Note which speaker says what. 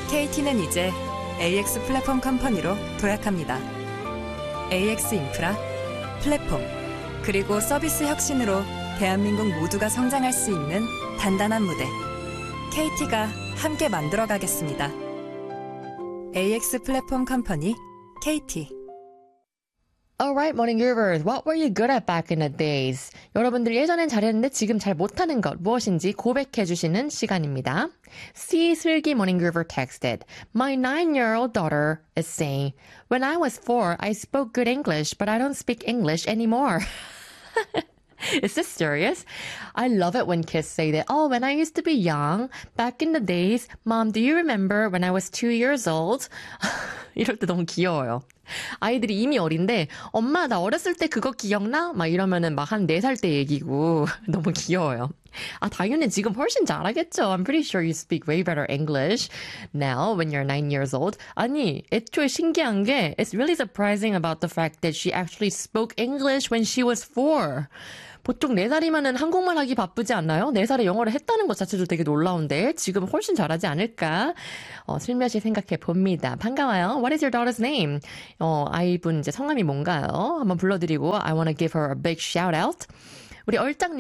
Speaker 1: KT는 이제 AX 플랫폼 컴퍼니로 도약합니다. AX 인프라, 플랫폼, 그리고 서비스 혁신으로 대한민국 모두가 성장할 수 있는 단단한 무대. KT가 함께 만들어가겠습니다. AX 플랫폼 컴퍼니, KT.
Speaker 2: Alright, morning givers. What were you good at back in the days? 여러분들 예전엔 잘했는데 지금 잘 못하는 것 무엇인지 고백해주시는 시간입니다. C. 슬기 morning giver texted, My 9-year-old daughter is saying, When I was 4, I spoke good English, but I don't speak English anymore. Is this serious? I love it when kids say that. Oh, when I used to be young, back in the days, Mom, do you remember when I was 2 years old? 이럴 때 너무 귀여워요. 아이들이 이미 어린데 엄마 나 어렸을 때 그거 기억나? 막 이러면은 막 한 4살 때 얘기고 너무 귀여워요. 아 당연히 지금 훨씬 잘하겠죠. I'm pretty sure you speak way better English now when you're 9 years old. 아니 애초에 신기한 게 It's really surprising about the fact that she actually spoke English when she was 4. 보통 4살이면은 한국말 하기 바쁘지 않나요? 4살에 영어를 했다는 것 자체도 되게 놀라운데 지금 훨씬 잘하지 않을까? 슬며시 생각해 봅니다. 반가워요. What is your daughter's name? 아이분 이제 성함이 뭔가요? 한번 불러드리고 I want to give her a big shout out. 우리 얼짱님